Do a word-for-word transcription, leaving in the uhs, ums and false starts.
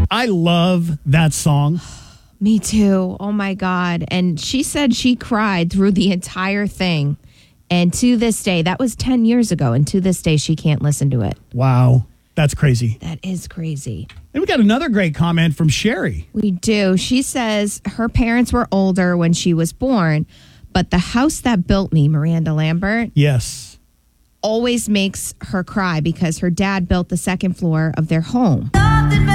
I love that song. Me too. Oh, my God. And she said she cried through the entire thing. And to this day, that was ten years ago. And to this day, she can't listen to it. Wow. That's crazy. That is crazy. And we got another great comment from Sherry. We do. She says her parents were older when she was born, but the house that built me, Miranda Lambert, yes, always makes her cry because her dad built the second floor of their home.